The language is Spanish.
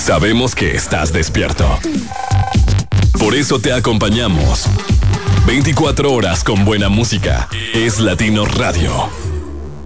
Sabemos que estás despierto. Por eso te acompañamos. 24 horas con buena música. Es Latino Radio.